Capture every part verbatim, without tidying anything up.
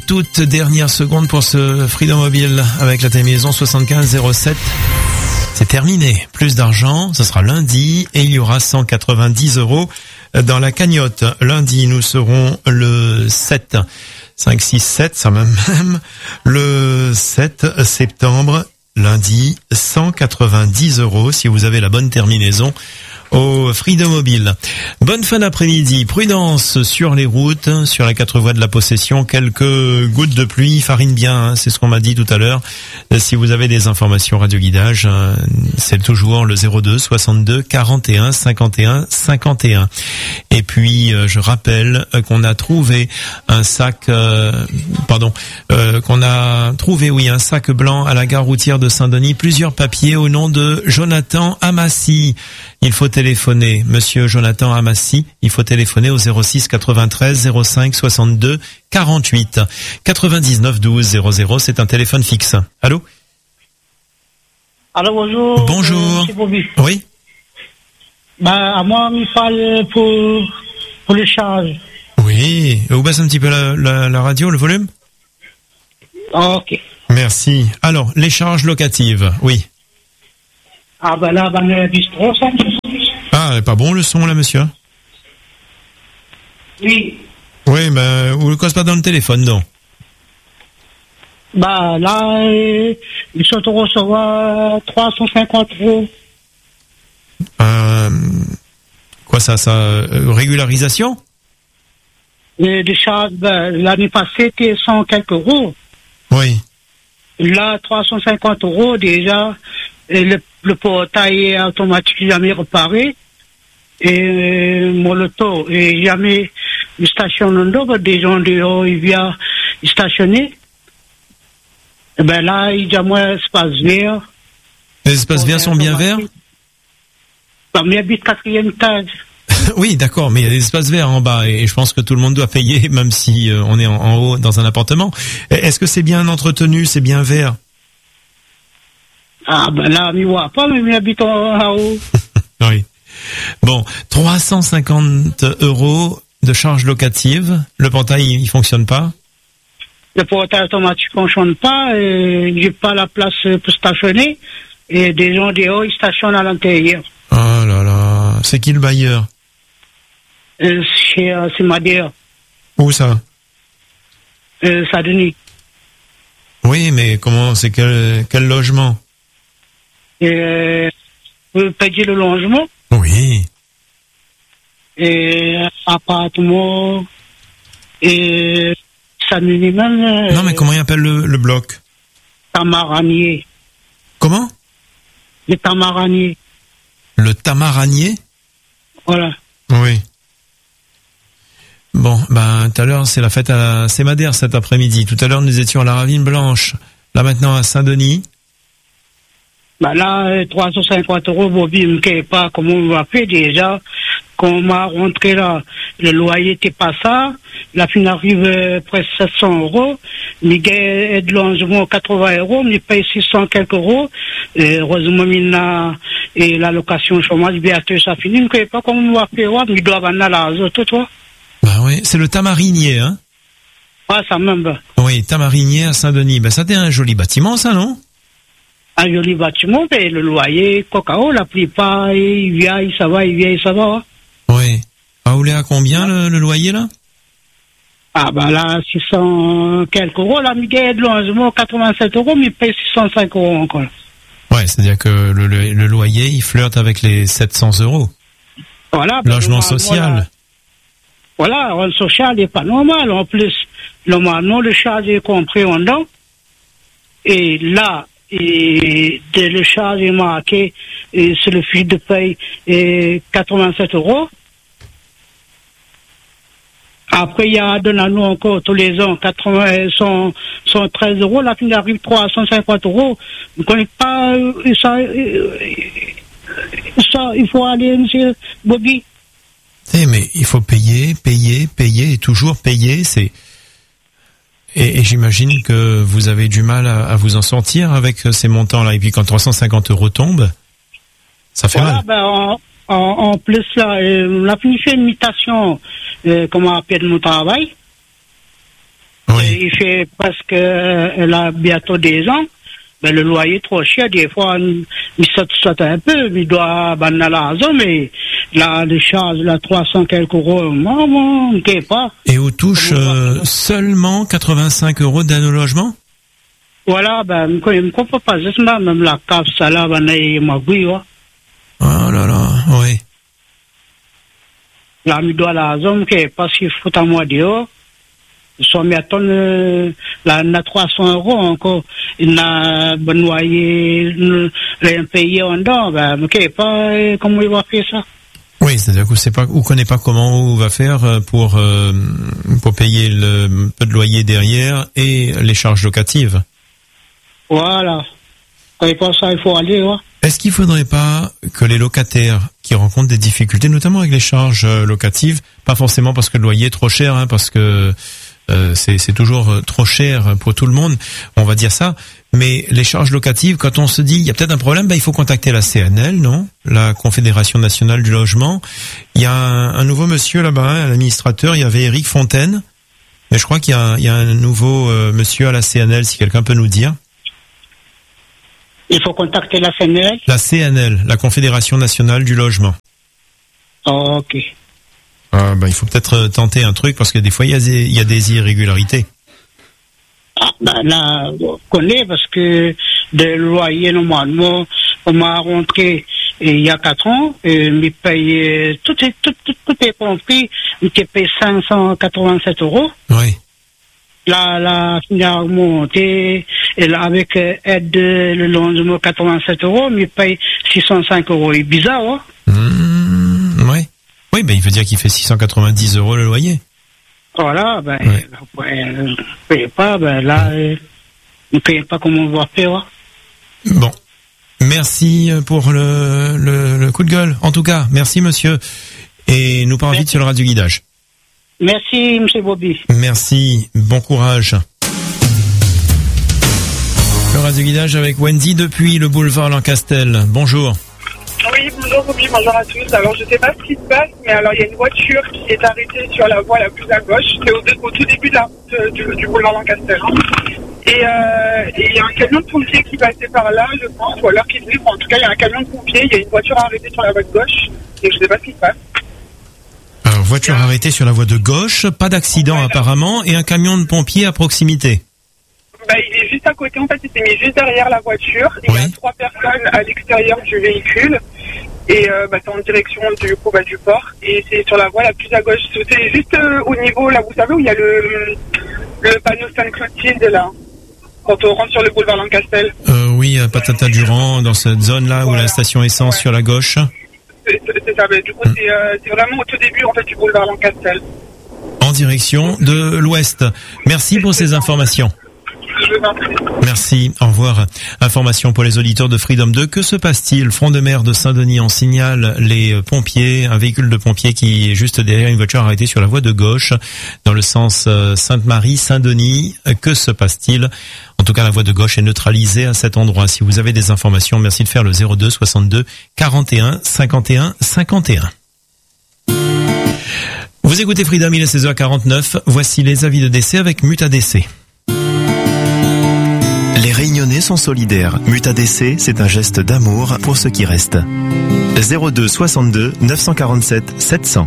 toutes dernières secondes pour ce Freedom Mobile avec la terminaison soixante-quinze zéro sept. C'est terminé. Plus d'argent, ce sera lundi et il y aura cent quatre-vingt-dix euros dans la cagnotte. Lundi, nous serons le sept, cinq, six, sept, ça même, même, le sept septembre, lundi, cent quatre-vingt-dix euros si vous avez la bonne terminaison au Freedom Mobile. Bonne fin d'après-midi. Prudence sur les routes, sur les quatre voies de la possession. Quelques gouttes de pluie, farine bien, hein, c'est ce qu'on m'a dit tout à l'heure. Si vous avez des informations radio guidage, hein, c'est toujours le zéro deux soixante-deux quarante et un cinquante et un cinquante et un. Et puis, euh, je rappelle qu'on a trouvé un sac, euh, pardon, euh, qu'on a trouvé, oui, un sac blanc à la gare routière de Saint-Denis. Plusieurs papiers au nom de Jonathan Amassi. Il faut téléphoner, monsieur Jonathan Amassi, il faut téléphoner au zéro six quatre-vingt-treize zéro cinq soixante-deux quarante-huit quatre-vingt-dix-neuf douze zéro zéro, c'est un téléphone fixe. Allô? Allô, bonjour. Bonjour. Euh, oui? Bah, à moi, il parle pour, pour le charge. Oui, vous baissez un petit peu la, la, la radio, le volume? Ok. Merci. Alors, les charges locatives, oui. Ah ben là, ben le bistrot, ça. Ah, pas bon le son là, monsieur? Oui. Oui, ben, vous ne le causez pas dans le téléphone, non? Bah là, euh, ils sont au recevoir trois cent cinquante euros. Euh, quoi ça, ça, euh, régularisation? Les, les charges, ben, l'année passée, c'était cent quelques euros. Oui. Là, trois cent cinquante euros déjà. Et le, le portail est automatique, jamais reparé. Et euh, mon loto, et jamais il stationne là, des gens dehors, ils viennent stationner. Et ben là, il y a moins d'espace vert. Les espaces verts sont bien verts? Ben, mais habite quatrième étage. Oui, d'accord, mais il y a des espaces verts en bas et je pense que tout le monde doit payer, même si euh, on est en, en haut dans un appartement. Est-ce que c'est bien entretenu, c'est bien vert? Ah ben là, il ne voit pas, mais il habite en, en haut. Oui. Bon, trois cent cinquante euros de charges locatives. Le portail, il, il fonctionne pas? Le portail automatique ne fonctionne pas. Et j'ai pas la place pour stationner. Et des gens dehors, ils stationnent à l'intérieur. Oh là là, c'est qui le bailleur? Euh, c'est, euh, c'est Madère. Où ça? Euh, Saint-Denis. Oui, mais comment, c'est quel, quel logement? Et vous payez le logement. Oui. Et appartement. Et ça minimum. Euh, non, mais comment il appelle le, le bloc? Tamaranier. Comment? Le Tamaranier. Le Tamaranier? Voilà. Oui. Bon, ben, tout à l'heure, c'est la fête à c'est Madère cet après-midi. Tout à l'heure, nous étions à la Ravine Blanche. Là, maintenant, à Saint-Denis. Ben là, trois cent cinquante euros, Bobby, je ne sais pas comment on va faire déjà. Quand on m'a rentré là, le loyer n'était pas ça. La fin arrive euh, presque sept cents euros. Miguel est de logement quatre-vingts euros. On paye six cents quelques euros. Et heureusement, maintenant, et la location chômage, bientôt ça finit. Je ne sais pas comment on va faire. Mais il doit avoir la autres, toi. Ben oui, c'est le Tamarinier, hein? Ah, ça même. Oui, Tamarinier à Saint-Denis. Ben, ça, c'est un joli bâtiment, ça, non? Un joli bâtiment, mais le loyer, cacao, la plupart, il vient, il ça va, il vient, il ça va. Oui. Ah, vous voulez à combien, le, le loyer, là? Ah, ben là, six cents quelques euros. Là, Miguel, de logement, quatre-vingt-sept euros, mais il paye six cent cinq euros encore. Ouais, c'est-à-dire que le, le, le loyer, il flirte avec les sept cents euros. Voilà. Logement social. Là, voilà, le social n'est pas normal. En plus, normalement, le charge est compris en dedans. Et là, et de le charge est marqué et sur le fiche de paye et quatre-vingt-sept euros. Après, il y a de nous encore tous les ans quatre-vingts, cent, cent treize euros. Là, il arrive trois cent cinquante euros. Vous ne connaissez pas ça, ça, il faut aller, monsieur Bobby. Eh, mais il faut payer, payer, payer et toujours payer. C'est et, et j'imagine que vous avez du mal à, à vous en sortir avec ces montants-là. Et puis quand trois cent cinquante euros tombent, ça fait voilà, mal. Ben, en, en, en plus, là, euh, la fini fait une mutation, euh, comment appelle mon travail. Oui. il fait presque, elle a bientôt des ans. Ben, le loyer est trop cher. Des fois, il saute, saute un peu, il doit ban à la zone, mais là, les charges, là, trois cents quelques euros, moi, moi, on ne sait pas. Et on touche euh, seulement quatre-vingt-cinq euros d'un logement? Voilà, ben, je ne comprends pas, c'est ça, même la cave, ça là, ben, il m'a vu, ouais. Oh là là, oui. Là, il doit à la zone, parce qu'il faut à moi dehors. Son méthode, euh, là, on a trois cents euros encore. Il a bon loyer, un payé en dedans. Ben, ok, pas euh, comment il va faire ça. Oui, c'est-à-dire qu'on sait pas, on connaît pas comment on va faire pour euh, pour payer le peu de loyer derrière et les charges locatives. Voilà. Quand il pense ça, il faut aller, ouais. Est-ce qu'il faudrait pas que les locataires qui rencontrent des difficultés, notamment avec les charges locatives, pas forcément parce que le loyer est trop cher, hein, parce que Euh, c'est, c'est toujours trop cher pour tout le monde, on va dire ça, mais les charges locatives, quand on se dit il y a peut-être un problème, ben il faut contacter la C N L, non, la Confédération Nationale du Logement. Il y a un, un nouveau monsieur là-bas, hein, l'administrateur, il y avait Éric Fontaine, mais je crois qu'il y a, il y a un nouveau euh, monsieur à la C N L, si quelqu'un peut nous dire. Il faut contacter la C N L. La C N L, la Confédération Nationale du Logement. Oh, ok. Ah, bah, il faut peut-être tenter un truc parce que des fois il y a des, il y a des irrégularités. Ah, ben là, on connaît parce que des loyers, normalement, on m'a rentré il y a quatre ans, et me paye, tout est, tout, tout, tout est compris, me paye cinq cent quatre-vingt-sept euros. Oui. Là, là, il a augmenté, et là, avec euh, aide de le lendemain quatre-vingt-sept euros, me paye six cent cinq euros. C'est bizarre, hein? Mmh, oui. Oui, ben il veut dire qu'il fait six cent quatre-vingt-dix euros le loyer. Voilà, ben, ouais. ben on ne paye pas, ben là, euh, on ne paye pas comme on va faire. Bon. Merci pour le, le, le coup de gueule. En tout cas, merci monsieur. Et nous partons vite sur le radio guidage. Merci, monsieur Bobby. Merci. Bon courage. Le radio guidage avec Wendy depuis le boulevard Lancastel. Bonjour. Oui, bonjour Bobby, bonjour à tous. Alors je sais pas ce qui se passe, mais alors il y a une voiture qui est arrêtée sur la voie la plus à gauche, c'est au, au tout début de la route du, du boulevard Lancastel. Et euh, il y a un camion de pompiers qui passait par là, je pense, ou alors qui venait, en tout cas il y a un camion de pompiers, il y a une voiture arrêtée sur la voie de gauche, et je sais pas ce qui se passe. Alors voiture euh... arrêtée sur la voie de gauche, pas d'accident ouais, apparemment, et un camion de pompiers à proximité. Bah, il est juste à côté, en fait, il s'est mis juste derrière la voiture. Il oui. y a trois personnes à l'extérieur du véhicule. Et euh, bah, c'est en direction du coup bah, du port. Et c'est sur la voie la plus à gauche. C'est juste euh, au niveau, là, vous savez, où il y a le, le panneau Sainte-Clotilde, là. Quand on rentre sur le boulevard Lancastel. Euh, oui, à Patata-Durand, dans cette zone-là, voilà. Où la station essence ouais. sur la gauche. C'est, c'est ça, bah, du coup, hum. c'est, euh, c'est vraiment au tout début, en fait, du boulevard Lancastel. En direction de l'ouest. Merci pour ces informations. Merci, au revoir. Information pour les auditeurs de Freedom deux. Que se passe-t-il? Front de mer de Saint-Denis en signale les pompiers, un véhicule de pompiers qui est juste derrière une voiture arrêtée sur la voie de gauche dans le sens Sainte-Marie-Saint-Denis. Que se passe-t-il? En tout cas, la voie de gauche est neutralisée à cet endroit. Si vous avez des informations, merci de faire le zéro deux soixante-deux quarante et un cinquante et un cinquante et un. Vous écoutez Freedom, il est seize heures quarante-neuf. Voici les avis de décès avec Muta D C. Les Réunionnais sont solidaires. Muta D C, c'est un geste d'amour pour ceux qui restent. zéro deux soixante-deux neuf cent quarante-sept sept cents.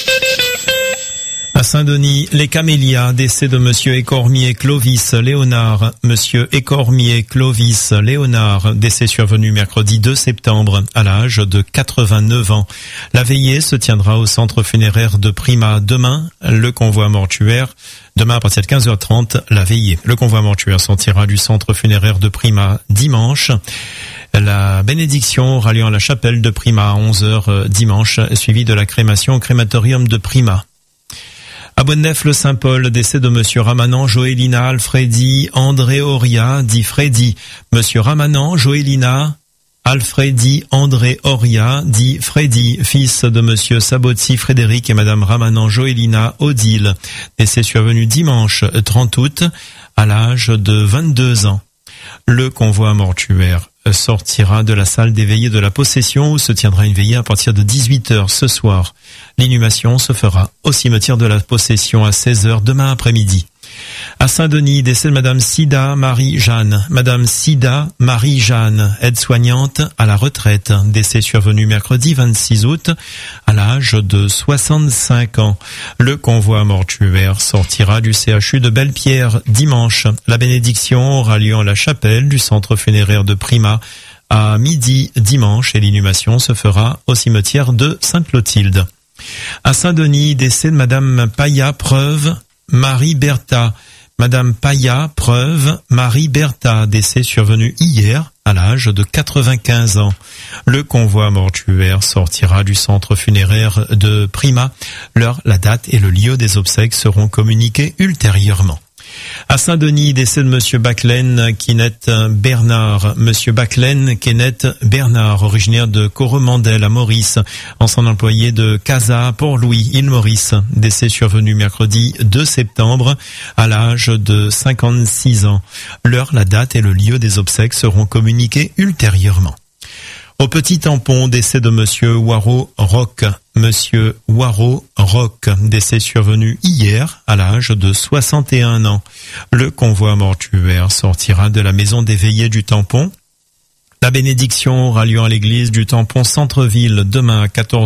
À Saint-Denis, les camélias, décès de monsieur Écormier Clovis Léonard. Monsieur Écormier Clovis Léonard, décès survenu mercredi deux septembre à l'âge de quatre-vingt-neuf ans. La veillée se tiendra au centre funéraire de Prima demain. Le convoi mortuaire, demain à partir de quinze heures trente, la veillée. Le convoi mortuaire sortira du centre funéraire de Prima dimanche. La bénédiction aura lieu à la chapelle de Prima à onze heures dimanche, suivie de la crémation au crématorium de Prima. À Bonneuf-le-Saint-Paul, décès de monsieur Ramanan, Joélina, Alfredi, André Oria, dit Freddy. Monsieur Ramanan, Joélina, Alfredi, André Oria, dit Freddy, fils de monsieur Sabotzi, Frédéric et madame Ramanan, Joélina, Odile. Décès survenu dimanche trente août, à l'âge de vingt-deux ans. Le convoi mortuaire sortira de la salle des veillées de la Possession où se tiendra une veillée à partir de dix-huit heures ce soir. L'inhumation se fera au cimetière de la Possession à seize heures demain après-midi. À Saint-Denis, décès de Madame Sida Marie-Jeanne. Madame Sida Marie-Jeanne, aide-soignante à la retraite. Décès survenu mercredi vingt-six août à l'âge de soixante-cinq ans. Le convoi mortuaire sortira du C H U de Belle-Pierre dimanche. La bénédiction aura lieu en la chapelle du centre funéraire de Prima à midi dimanche et l'inhumation se fera au cimetière de Sainte-Clotilde. À Saint-Denis, décès de Madame Paya Preuve Marie Bertha. Madame Paya Preuve Marie Bertha, décès survenu hier à l'âge de quatre-vingt-quinze ans. Le convoi mortuaire sortira du centre funéraire de Prima. L'heure, la date et le lieu des obsèques seront communiqués ultérieurement. À Saint-Denis, décès de Monsieur Baclen Kenneth Bernard. Monsieur Baclen Kenneth Bernard, originaire de Coromandel à Maurice, ancien employé de Casa Port-Louis, île Maurice. Décès survenu mercredi deux septembre à l'âge de cinquante-six ans. L'heure, la date et le lieu des obsèques seront communiqués ultérieurement. Au Petit Tampon, décès de Monsieur Waro Roch. Monsieur Waro Roch, décès survenu hier à l'âge de soixante et un ans. Le convoi mortuaire sortira de la maison des veillées du Tampon. La bénédiction aura lieu à l'église du Tampon Centre-Ville demain à quatorze heures.